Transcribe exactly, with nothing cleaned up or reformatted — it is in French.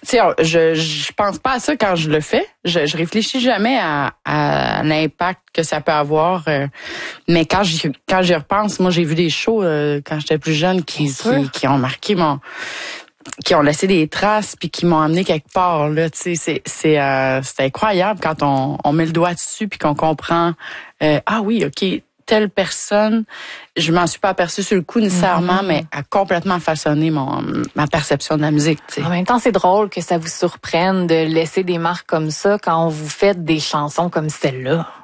sais, je je pense pas à ça quand je le fais. Je, je réfléchis jamais à, à l'impact que ça peut avoir. Euh, mais quand j'y quand j'y repense, moi j'ai vu des shows euh, quand j'étais plus jeune qui, qui qui ont marqué mon, qui ont laissé des traces puis qui m'ont amené quelque part. Là, tu sais, c'est c'est euh, c'est incroyable quand on on met le doigt dessus puis qu'on comprend. Euh, ah oui, ok. Telle personne, je m'en suis pas aperçue sur le coup nécessairement, mm-hmm. mais a complètement façonné mon ma perception de la musique. T'sais. En même temps, c'est drôle que ça vous surprenne de laisser des marques comme ça quand vous faites des chansons comme celle-là.